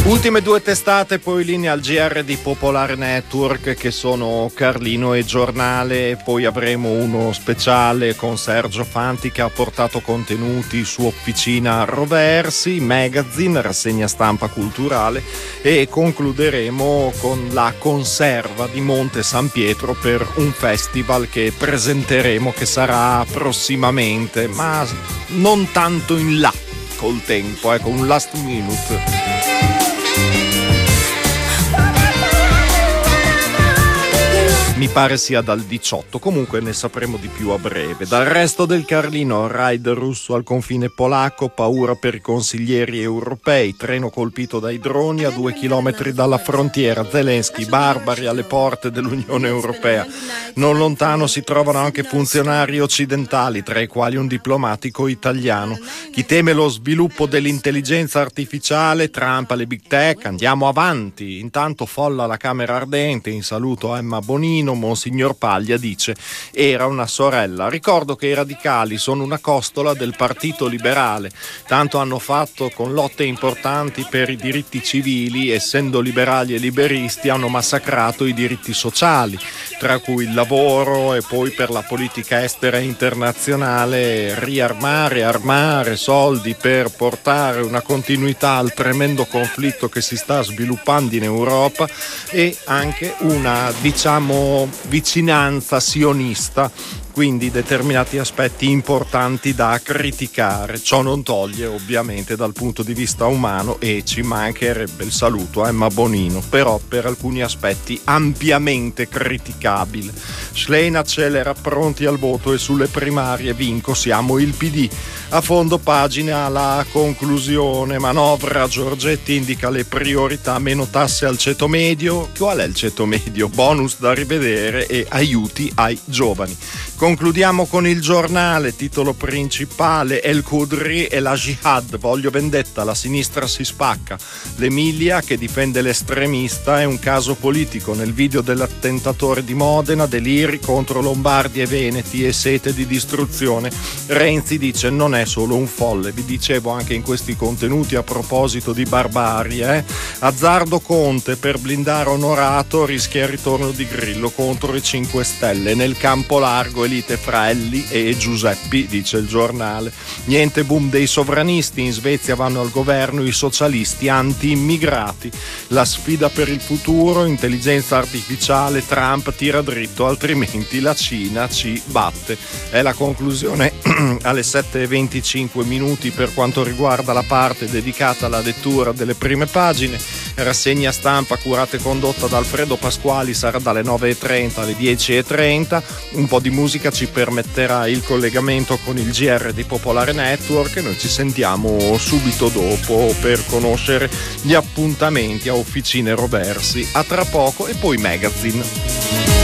Ultime due testate, poi linea al GR di Popolare Network, che sono Carlino e Giornale, e poi avremo uno speciale con Sergio Fanti che ha portato contenuti su Officina Roversi, magazine, rassegna stampa culturale, e concluderemo con la conserva di Monte San Pietro per un festival che presenteremo, che sarà prossimamente, ma non tanto in là col tempo, ecco, un last minute. Mi pare sia dal 18, comunque ne sapremo di più a breve. Dal resto del Carlino, raid russo al confine polacco, paura per i consiglieri europei, treno colpito dai droni a 2 chilometri dalla frontiera, Zelensky, barbari alle porte dell'Unione Europea. Non lontano si trovano anche funzionari occidentali, tra i quali un diplomatico italiano. Chi teme lo sviluppo dell'intelligenza artificiale, Trump alle big tech, andiamo avanti. Intanto folla la Camera Ardente, in saluto a Emma Bonino. Monsignor Paglia dice: era una sorella. Ricordo che i radicali sono una costola del Partito Liberale, tanto hanno fatto con lotte importanti per i diritti civili, essendo liberali e liberisti hanno massacrato i diritti sociali, tra cui il lavoro, e poi per la politica estera internazionale riarmare, armare, soldi per portare una continuità al tremendo conflitto che si sta sviluppando in Europa, e anche una, diciamo, vicinanza sionista, quindi determinati aspetti importanti da criticare. Ciò non toglie ovviamente dal punto di vista umano, e ci mancherebbe il saluto a Emma Bonino, però per alcuni aspetti ampiamente criticabile. Schlein accelera, pronti al voto, e sulle primarie vinco, siamo il PD. A fondo pagina la conclusione, manovra, Giorgetti indica le priorità, meno tasse al ceto medio. Qual è il ceto medio? Bonus da rivedere e aiuti ai giovani. Concludiamo con il Giornale, titolo principale: El Khudri e la Jihad, voglio vendetta, la sinistra si spacca. L'Emilia che difende l'estremista è un caso politico. Nel video dell'attentatore di Modena, deliri contro Lombardi e Veneti e sete di distruzione. Renzi dice: non è solo un folle. Vi dicevo anche in questi contenuti, a proposito di barbarie, azzardo Conte per blindare Onorato, rischia il ritorno di Grillo contro i 5 Stelle. Nel campo largo lite fra Elli e Giuseppi, dice il Giornale. Niente boom dei sovranisti, in Svezia vanno al governo i socialisti anti-immigrati. La sfida per il futuro, intelligenza artificiale, Trump tira dritto, altrimenti la Cina ci batte. È la conclusione alle 7:25 per quanto riguarda la parte dedicata alla lettura delle prime pagine. Rassegna stampa curata e condotta da Alfredo Pasquali sarà dalle 9:30 alle 10:30. Un po' di musica ci permetterà il collegamento con il GR di Popolare Network, e noi ci sentiamo subito dopo per conoscere gli appuntamenti a Officine Roversi. A tra poco, e poi magazine.